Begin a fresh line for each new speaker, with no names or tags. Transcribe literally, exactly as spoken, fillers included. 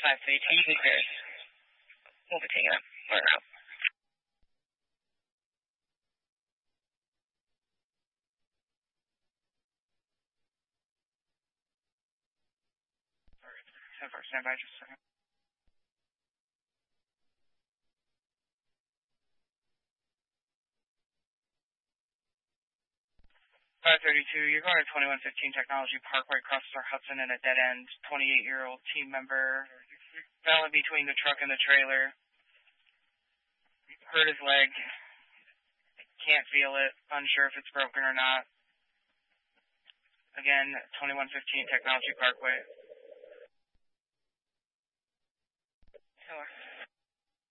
five three two clears. We'll be taking it. We're out. ten four, stand by just a second. five thirty-two, you're going to twenty-one fifteen Technology Parkway, crosses our Hudson in a dead end. twenty-eight-year-old team member fell in between the truck and the trailer. Hurt his leg. Can't feel it. Unsure if it's broken or not. Again, twenty-one fifteen Technology Parkway. Hello.